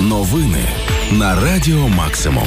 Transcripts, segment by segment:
Новини на Радіо Максимум.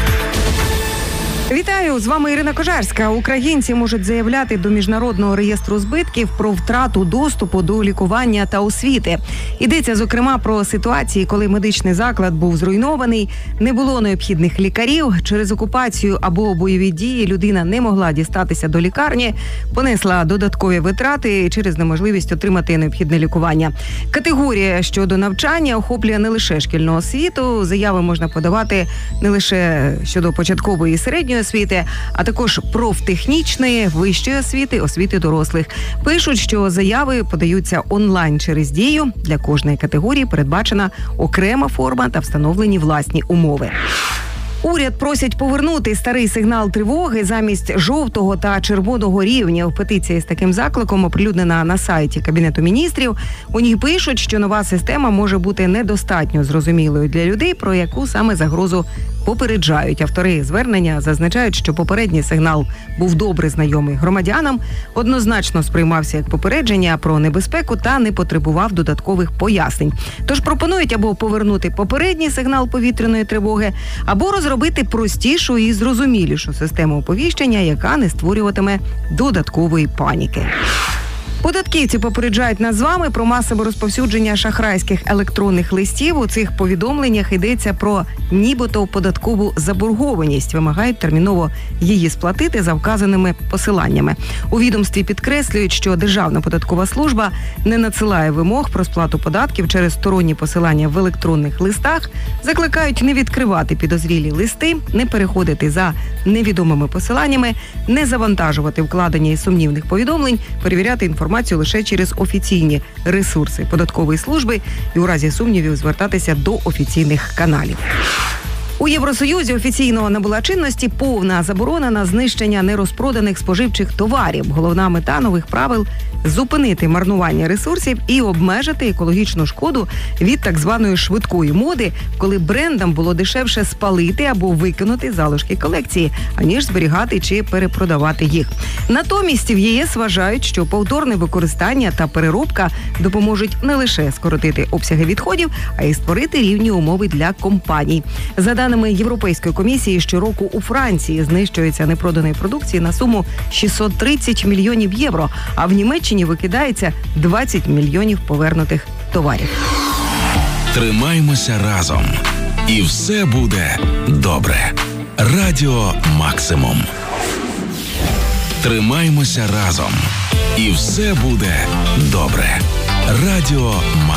Вітаю, з вами Ірина Кожарська. Українці можуть заявляти до Міжнародного реєстру збитків про втрату доступу до лікування та освіти. Йдеться, зокрема, про ситуації, коли медичний заклад був зруйнований, не було необхідних лікарів, через окупацію або бойові дії людина не могла дістатися до лікарні, понесла додаткові витрати через неможливість отримати необхідне лікування. Категорія щодо навчання охоплює не лише шкільну освіту, заяви можна подавати не лише щодо початкової і середньої освіти, а також профтехнічної, вищої освіти, освіти дорослих. Пишуть, що заяви подаються онлайн через Дію. Для кожної категорії передбачена окрема форма та встановлені власні умови. Уряд просять повернути старий сигнал тривоги замість жовтого та червоного рівнів. Петиція з таким закликом оприлюднена на сайті Кабінету міністрів. У ній пишуть, що нова система може бути недостатньо зрозумілою для людей, про яку саме загрозу попереджають. Автори звернення зазначають, що попередній сигнал був добре знайомий громадянам, однозначно сприймався як попередження про небезпеку та не потребував додаткових пояснень. Тож пропонують або повернути попередній сигнал повітряної тривоги, або розробити простішу і зрозумілішу систему оповіщення, яка не створюватиме додаткової паніки. Податківці попереджають нас з вами про масове розповсюдження шахрайських електронних листів. У цих повідомленнях йдеться про нібито податкову заборгованість. Вимагають терміново її сплатити за вказаними посиланнями. У відомстві підкреслюють, що Державна податкова служба не надсилає вимог про сплату податків через сторонні посилання в електронних листах. Закликають не відкривати підозрілі листи, не переходити за невідомими посиланнями, не завантажувати вкладення і сумнівних повідомлень, перевіряти інформацію лише через офіційні ресурси податкової служби і у разі сумнівів звертатися до офіційних каналів. У Євросоюзі офіційно набула чинності повна заборона на знищення нерозпроданих споживчих товарів. Головна мета нових правил – зупинити марнування ресурсів і обмежити екологічну шкоду від так званої швидкої моди, коли брендам було дешевше спалити або викинути залишки колекції, аніж зберігати чи перепродавати їх. Натомість в ЄС вважають, що повторне використання та переробка допоможуть не лише скоротити обсяги відходів, а й створити рівні умови для компаній. За даними Європейської комісії, щороку у Франції знищується непроданої продукції на суму 630 мільйонів євро, а в Німеччині викидається 20 мільйонів повернутих товарів. Тримаймося разом. І все буде добре. Радіо Максимум. Тримаймося разом. І все буде добре. Радіо Максимум.